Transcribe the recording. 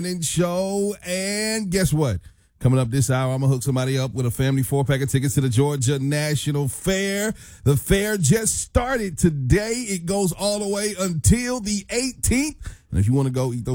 Show. And guess what? Coming up this hour, I'm going to hook somebody up with a family 4-pack of tickets to the Georgia National Fair. The fair just started today. It goes all the way until the 18th. And if you want to go eat those